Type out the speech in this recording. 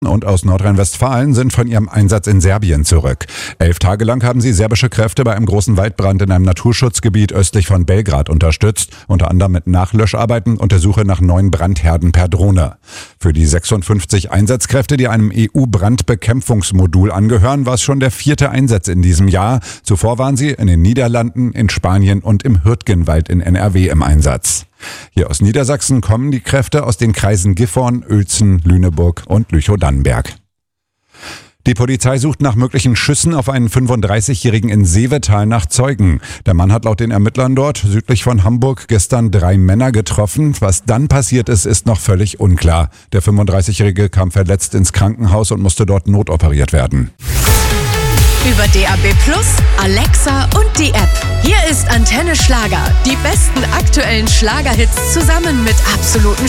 und aus Nordrhein-Westfalen sind von ihrem Einsatz in Serbien zurück. 11 Tage lang haben sie serbische Kräfte bei einem großen Waldbrand in einem Naturschutzgebiet östlich von Belgrad unterstützt, unter anderem mit Nachlöscharbeiten und der Suche nach neuen Brandherden per Drohne. Für die 56 Einsatzkräfte, die einem EU-Brandbekämpfungsmodul angehören, war es schon der 4. Einsatz in diesem Jahr. Zuvor waren sie in den Niederlanden, in Spanien und im Hürtgenwald in NRW im Einsatz. Hier aus Niedersachsen kommen die Kräfte aus den Kreisen Gifhorn, Uelzen, Lüneburg und Lüchow-Dannenberg. Die Polizei sucht nach möglichen Schüssen auf einen 35-Jährigen in Seevetal nach Zeugen. Der Mann hat laut den Ermittlern dort südlich von Hamburg gestern 3 Männer getroffen. Was dann passiert ist, ist noch völlig unklar. Der 35-Jährige kam verletzt ins Krankenhaus und musste dort notoperiert werden. Über DAB+, Alexa und die App. Hier ist Antenne Schlager. Die besten aktuellen Schlagerhits zusammen mit absoluten